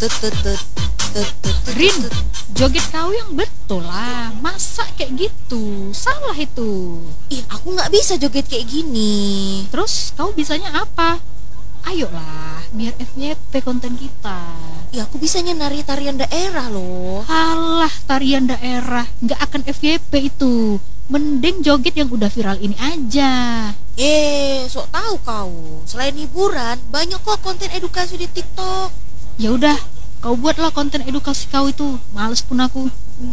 tut tut tut tut tut tut. Rin, joget kau yang betul lah. Masa kayak gitu? Salah itu. Ih, aku nggak bisa joget kayak gini. Terus kau bisanya apa? Ayolah, biar FYP konten kita. Ih, aku bisanya nari tarian daerah loh. Halah, tarian daerah nggak akan FYP itu. Mending joget yang udah viral ini aja. Sok tahu kau. Selain hiburan, banyak kok konten edukasi di TikTok. Ya udah, kau buatlah konten edukasi kau itu. Males pun aku.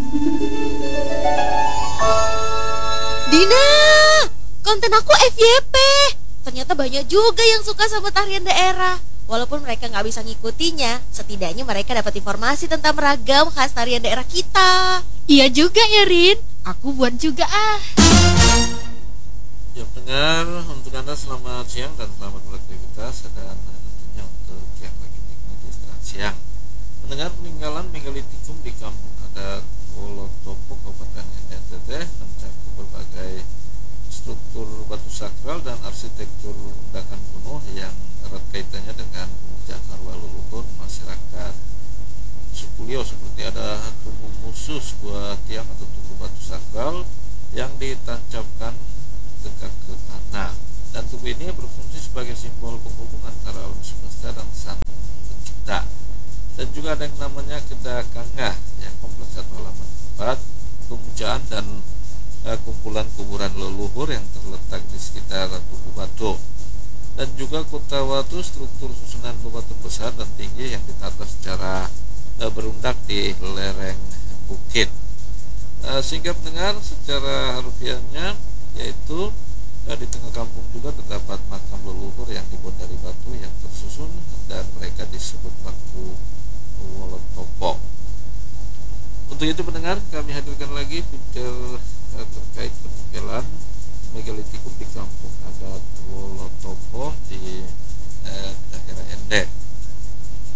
Dina, konten aku FYP. Ternyata banyak juga yang suka sama tarian daerah. Walaupun mereka nggak bisa ngikutinya, setidaknya mereka dapat informasi tentang ragam khas tarian daerah kita. Iya juga ya, Rin. Aku buat juga ah. Ya pendengar, untuk Anda selamat siang dan selamat beraktivitas, dan tentunya untuk yang lagi menikmati istirahat siang. Mendengar peninggalan megalitikum di kampung adat Wolotopo, Kabupaten NTT mencakup berbagai struktur batu sakral dan arsitektur undakan kuno yang erat kaitannya dengan wujud arwah leluhur masyarakat suku Liao, seperti ada tubuh musuh, sebuah tiang atau tubuh batu sakral yang ditancapkan tegak ke tanah, dan tubuh ini berfungsi sebagai simbol penghubung antara alam semesta dan sang pencipta. Dan juga ada yang namanya Kedakangah, yang kompleks atau halaman tempat pemujaan dan kumpulan kuburan leluhur yang terletak di sekitar tubuh batu. Dan juga Kutawatu, struktur susunan bebatuan besar dan tinggi yang ditata secara berundak di lereng bukit. Sehingga mendengar secara harfiahnya, yaitu di tengah kampung juga terdapat makam leluhur yang dibuat dari batu yang tersusun, dan mereka disebut Paku Wolotopo. Untuk itu pendengar, kami hadirkan lagi feature terkait